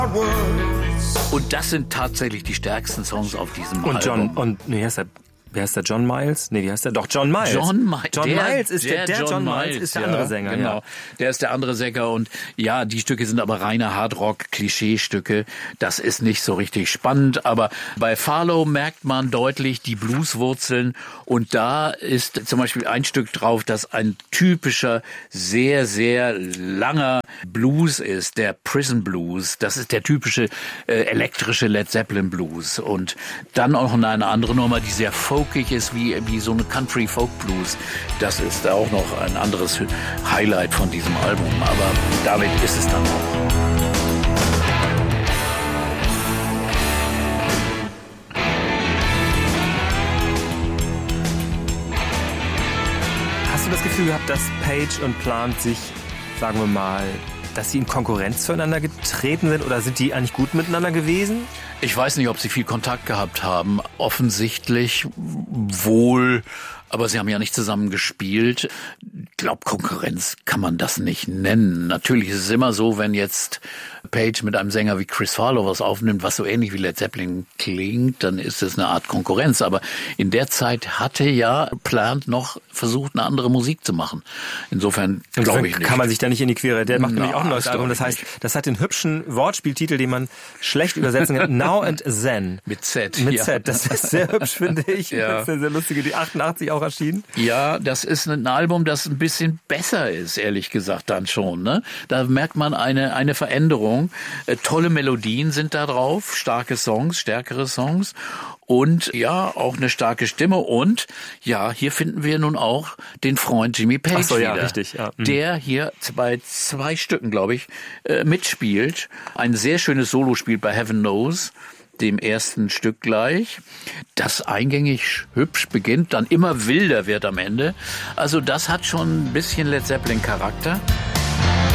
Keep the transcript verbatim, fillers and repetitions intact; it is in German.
Und das sind tatsächlich die stärksten Songs auf diesem und John, Album. Und nee, heißt er, wer heißt der? John Miles? Nee, wie heißt der? Doch, John Miles. John, Mi- John der, Miles ist der, der, der John, John Miles Miles ist der ja, andere Sänger. Genau, Ja. der ist der andere Sänger und ja, die Stücke sind aber reine Hardrock-Klischeestücke. Das ist nicht so richtig spannend, aber bei Farlow merkt man deutlich die Blueswurzeln und da ist zum Beispiel ein Stück drauf, das ein typischer, sehr, sehr langer Blues ist, der Prison Blues. Das ist der typische äh, elektrische Led Zeppelin Blues und dann auch noch eine andere Nummer, die sehr folkig ist, wie wie so eine Country Folk Blues. Das ist auch noch ein anderes Highlight von diesem Album, aber damit ist es dann auch. Hast du das Gefühl gehabt, dass Page und Plant sich, sagen wir mal, dass sie in Konkurrenz zueinander getreten sind oder sind die eigentlich gut miteinander gewesen? Ich weiß nicht, ob sie viel Kontakt gehabt haben. Offensichtlich wohl, aber sie haben ja nicht zusammen gespielt. Ich glaube, Konkurrenz kann man das nicht nennen. Natürlich ist es immer so, wenn jetzt Page mit einem Sänger wie Chris Farlow was aufnimmt, was so ähnlich wie Led Zeppelin klingt, dann ist es eine Art Konkurrenz. Aber in der Zeit hatte ja Plant noch versucht, eine andere Musik zu machen. Insofern glaube ich nicht. Kann man sich da nicht in die Quere. Der macht Na, nämlich auch ein neues Album. Das heißt, das hat den hübschen Wortspieltitel, den man schlecht übersetzen kann. Now and Then. Mit Z. Mit ja. Z. Das ist sehr hübsch, finde ich. Ja. Das ist eine sehr lustige, die achtundachtzig auch erschienen. Ja, das ist ein Album, das ein bisschen besser ist, ehrlich gesagt, dann schon. Ne? Da merkt man eine eine Veränderung. Äh, tolle Melodien sind da drauf, starke Songs, stärkere Songs und ja, auch eine starke Stimme. Und ja, hier finden wir nun auch den Freund Jimmy Page Ach so, ja, wieder, richtig, ja. Mhm. der hier bei zwei Stücken, glaube ich, äh, mitspielt. Ein sehr schönes Solo spielt bei Heaven Knows, dem ersten Stück gleich, das eingängig hübsch beginnt, dann immer wilder wird am Ende. Also das hat schon ein bisschen Led Zeppelin Charakter.